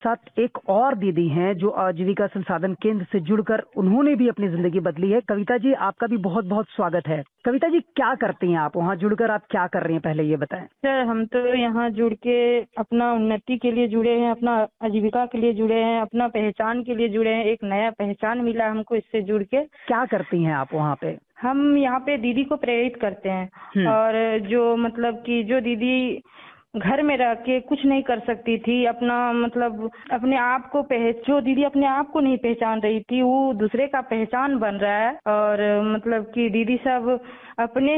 साथ एक और दीदी हैं जो आजीविका संसाधन केंद्र से जुड़कर उन्होंने भी अपनी जिंदगी बदली है। कविता जी, आपका भी बहुत बहुत स्वागत है। कविता जी, क्या करती हैं आप वहाँ जुड़कर? आप क्या कर रही हैं, पहले ये बताएं। सर, हम तो यहाँ जुड़ के अपना उन्नति के लिए जुड़े हैं, अपना आजीविका के लिए जुड़े हैं, अपना पहचान के लिए जुड़े हैं। एक नया पहचान मिला हमको इससे जुड़ के। क्या करती हैं आप वहाँ पे? हम यहाँ पे दीदी को प्रेरित करते हैं और जो मतलब कि जो दीदी घर में रह के कुछ नहीं कर सकती थी, अपना मतलब अपने आप को जो दीदी अपने आप को नहीं पहचान रही थी, वो दूसरे का पहचान बन रहा है। और मतलब कि दीदी सब अपने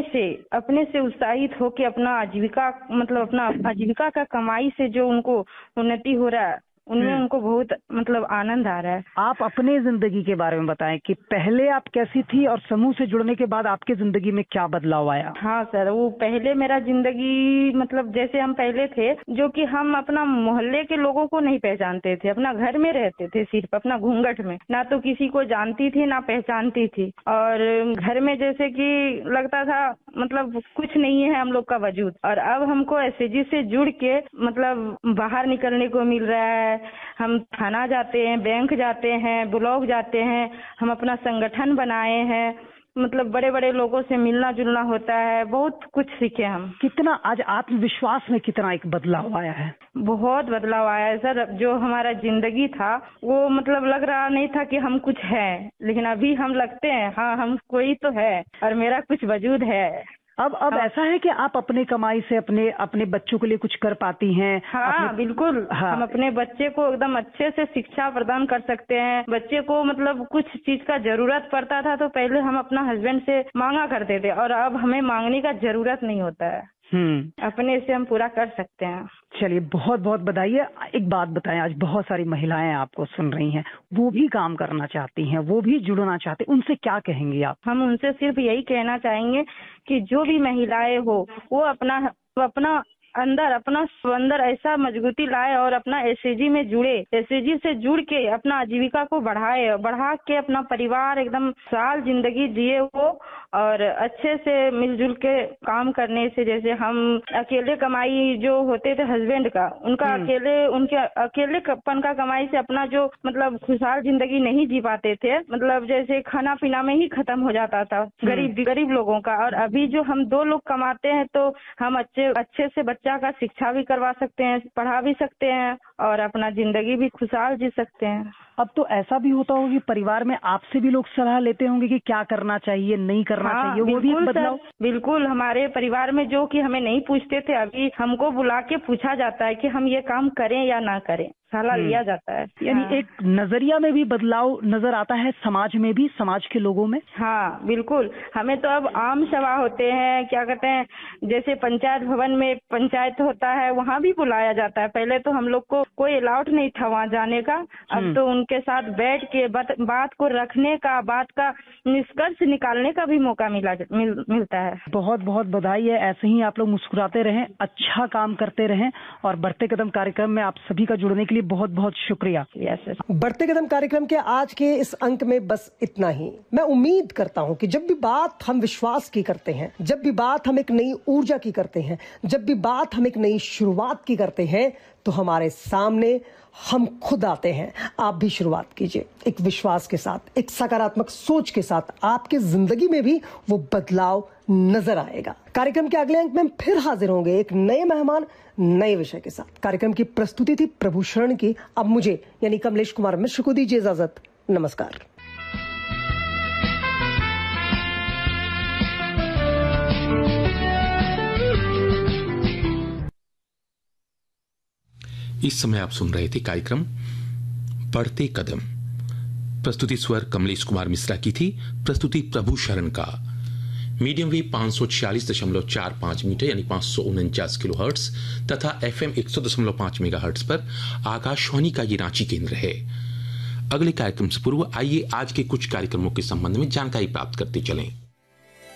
से उत्साहित होके अपना आजीविका मतलब अपना आजीविका का कमाई से जो उनको उन्नति हो रहा है, उनमें उनको बहुत मतलब आनंद आ रहा है। आप अपने जिंदगी के बारे में बताएं कि पहले आप कैसी थी और समूह से जुड़ने के बाद आपकी जिंदगी में क्या बदलाव आया? हाँ सर, वो पहले मेरा जिंदगी मतलब जैसे हम पहले थे, जो कि हम अपना मोहल्ले के लोगों को नहीं पहचानते थे, अपना घर में रहते थे, सिर्फ अपना घूंघट में, ना तो किसी को जानती थी ना पहचानती थी। और घर में जैसे कि लगता था मतलब कुछ नहीं है हम लोग का वजूद। और अब हमको एसएजी से जुड़ के मतलब बाहर निकलने को मिल रहा है। हम थाना जाते हैं, बैंक जाते हैं, ब्लॉक जाते हैं, हम अपना संगठन बनाए हैं, मतलब बड़े बड़े लोगों से मिलना जुलना होता है, बहुत कुछ सीखे हम। कितना आज आत्मविश्वास में कितना एक बदलाव आया है? बहुत बदलाव आया है सर। जो हमारा जिंदगी था वो मतलब लग रहा नहीं था कि हम कुछ है, लेकिन अभी हम लगते हैं हाँ हम कोई तो है और मेरा कुछ वजूद है। अब ऐसा है कि आप अपने कमाई से अपने बच्चों के लिए कुछ कर पाती हैं? हाँ बिल्कुल। हाँ। हम अपने बच्चे को एकदम अच्छे से शिक्षा प्रदान कर सकते हैं। बच्चे को मतलब कुछ चीज का जरूरत पड़ता था तो पहले हम अपना हस्बैंड से मांगा करते थे और अब हमें मांगने का जरूरत नहीं होता है। अपने से हम पूरा कर सकते हैं। चलिए, बहुत बहुत बधाई। एक बात बताएं, आज बहुत सारी महिलाएं आपको सुन रही हैं, वो भी काम करना चाहती हैं, वो भी जुड़ना चाहती हैं, उनसे क्या कहेंगी आप? हम उनसे सिर्फ यही कहना चाहेंगे कि जो भी महिलाएं हो वो अपना अंदर ऐसा मजबूती लाए और अपना एसएजी में जुड़े, एसएजी से जुड़ के अपना आजीविका को बढ़ा के अपना परिवार एकदम साल जिंदगी जिए वो। और अच्छे से मिलजुल के काम करने से, जैसे हम अकेले कमाई जो होते थे हस्बैंड का, उनके अकेलेपन का कमाई से अपना जो मतलब खुशहाल जिंदगी नहीं जी पाते थे, मतलब जैसे खाना पीना में ही खत्म हो जाता था गरीब लोगों का। और अभी जो हम 2 लोग कमाते हैं तो हम अच्छे से बच्चा का शिक्षा भी करवा सकते हैं, पढ़ा भी सकते हैं और अपना जिंदगी भी खुशहाल जी सकते हैं। अब तो ऐसा भी होता होगा कि परिवार में आपसे भी लोग सलाह लेते होंगे कि क्या करना चाहिए, नहीं करना चाहिए, वो भी बदलाव? बिल्कुल। हमारे परिवार में जो कि हमें नहीं पूछते थे, अभी हमको बुला के पूछा जाता है कि हम ये काम करें या ना करें, सलाह लिया जाता है। यानी एक नजरिया में भी बदलाव नजर आता है, समाज में भी, समाज के लोगों में। हाँ बिल्कुल। हमें तो अब आम सभा होते हैं, क्या कहते हैं, जैसे पंचायत भवन में पंचायत होता है, वहाँ भी बुलाया जाता है। पहले तो हम लोग को कोई अलाउड नहीं था वहाँ जाने का, अब तो उनके साथ बैठ के बात को रखने का, बात का निष्कर्ष निकालने का भी मौका मिलता है। बहुत बहुत बधाई है। ऐसे ही आप लोग मुस्कुराते रहें, अच्छा काम करते रहें और बढ़ते कदम कार्यक्रम में आप सभी का जुड़ने के लिए बहुत बहुत शुक्रिया। बढ़ते कदम कार्यक्रम के आज के इस अंक में बस इतना ही। मैं उम्मीद करता हूं कि जब भी बात हम विश्वास की करते हैं, जब भी बात हम एक नई ऊर्जा की करते हैं, जब भी बात हम एक नई शुरुआत की करते हैं, तो हमारे सामने हम खुद आते हैं। आप भी शुरुआत कीजिए एक विश्वास के साथ, एक सकारात्मक सोच के साथ। आपकी जिंदगी में भी वो बदलाव नजर आएगा। कार्यक्रम के अगले अंक में फिर हाजिर होंगे एक नए मेहमान, नए विषय के साथ। कार्यक्रम की प्रस्तुति थी प्रभु शरण की। अब मुझे यानी कमलेश कुमार मिश्र को दीजिए इजाजत। नमस्कार। इस समय आप सुन रहे थे कार्यक्रम बढ़ते कदम। प्रस्तुति स्वर कमलेश कुमार मिश्रा की थी, प्रस्तुति प्रभु शरण का। मीडियम वेव 546.45 मीटर यानी 549 किलो हर्ट्स तथा FM 100.5 मेगा हर्ट्स पर आकाशवाणी का ये रांची केंद्र है। अगले कार्यक्रम से पूर्व आइए आज के कुछ कार्यक्रमों के संबंध में जानकारी प्राप्त करते चलें।